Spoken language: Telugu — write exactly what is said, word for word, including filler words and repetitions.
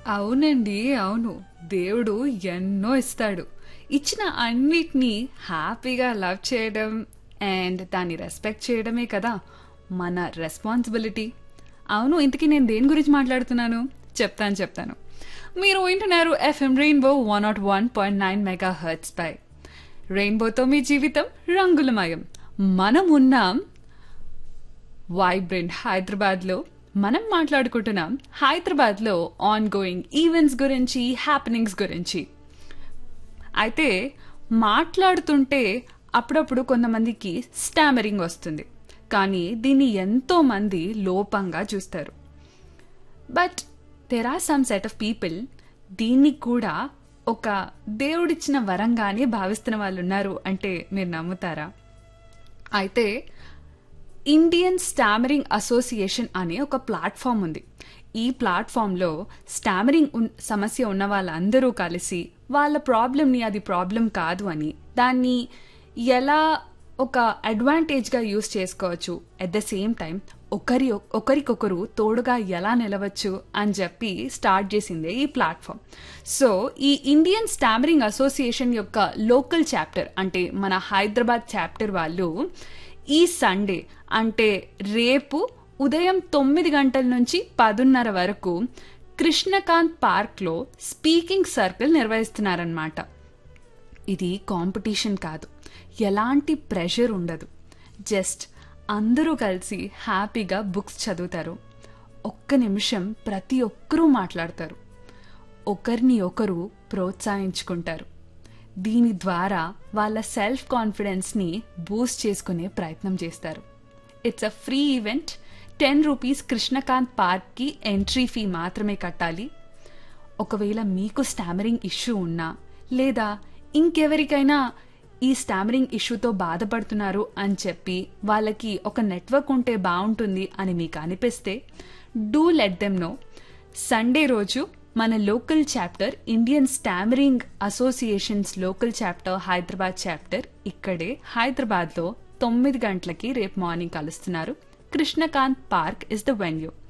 అవునండి. అవును. దేవుడు ఎన్నో ఇస్తాడు. ఇచ్చిన అన్నిటిని హ్యాపీగా లవ్ చేయడం అండ్ దాన్ని రెస్పెక్ట్ చేయడమే కదా మన రెస్పాన్సిబిలిటీ. అవును, ఇంతకీ నేను దేని గురించి మాట్లాడుతున్నాను? చెప్తాను చెప్తాను. మీరు వింటున్నారు FM rainbow one not one point nine mega hertz పై. రెయిన్బోతో మీ జీవితం రంగులమయం. మనం ఉన్నాం వైబ్రెంట్ హైదరాబాద్లో. మనం మాట్లాడుకుంటున్నాం హైదరాబాద్లో ఆన్ గోయింగ్ ఈవెంట్స్ గురించి, హ్యాపెనింగ్స్ గురించి. అయితే మాట్లాడుతుంటే అప్పుడప్పుడు కొంతమందికి స్టామరింగ్ వస్తుంది, కానీ దీన్ని ఎంతో మంది లోపంగా చూస్తారు. But there are some set of people దీన్ని కూడా ఒక దేవుడిచ్చిన వరంగానే భావిస్తున్న వాళ్ళు ఉన్నారు అంటే మీరు నమ్ముతారా? అయితే ఇండియన్ స్టామరింగ్ అసోసియేషన్ అనే ఒక ప్లాట్ఫామ్ ఉంది. ఈ ప్లాట్ఫామ్లో స్టామరింగ్ ఉన్ సమస్య ఉన్న వాళ్ళందరూ కలిసి వాళ్ళ ప్రాబ్లమ్ని అది ప్రాబ్లం కాదు అని, దాన్ని ఎలా ఒక అడ్వాంటేజ్గా యూస్ చేసుకోవచ్చు, అట్ ద సేమ్ టైం ఒకరి ఒకరికొకరు తోడుగా ఎలా నిలవచ్చు అని చెప్పి స్టార్ట్ చేసిందే ఈ ప్లాట్ఫామ్. సో ఈ ఇండియన్ స్టామరింగ్ అసోసియేషన్ యొక్క లోకల్ చాప్టర్ అంటే మన హైదరాబాద్ చాప్టర్ వాళ్ళు ఈ సండే అంటే రేపు ఉదయం తొమ్మిది గంటల నుంచి పదున్నర వరకు కృష్ణకాంత్ పార్క్లో స్పీకింగ్ సర్కిల్ నిర్వహిస్తున్నారన్నమాట. ఇది కాంపిటీషన్ కాదు, ఎలాంటి ప్రెషర్ ఉండదు. జస్ట్ అందరూ కలిసి హ్యాపీగా బుక్స్ చదువుతారు. ఒక్క నిమిషం ప్రతి ఒక్కరూ మాట్లాడతారు, ఒకరిని ఒకరు ప్రోత్సహించుకుంటారు. దీని ద్వారా వాళ్ళ సెల్ఫ్ కాన్ఫిడెన్స్ని బూస్ట్ చేసుకునే ప్రయత్నం చేస్తారు. It's a free event. Ten rupees Krishnakanth పార్క్కి ఎంట్రీ ఫీ మాత్రమే కట్టాలి. ఒకవేళ మీకు స్టామరింగ్ ఇష్యూ ఉన్నా లేదా ఇంకెవరికైనా ఈ స్టామరింగ్ ఇష్యూతో బాధపడుతున్నారు అని చెప్పి వాళ్ళకి ఒక నెట్వర్క్ ఉంటే బాగుంటుంది అని మీకు అనిపిస్తే do let them no. Sunday రోజు మన local chapter Indian stammering associations local chapter Hyderabad chapter ఇక్కడే హైదరాబాద్లో తొమ్మిది గంటలకి రేపు మార్నింగ్ కలుస్తున్నారు. Krishnakanth park is the venue.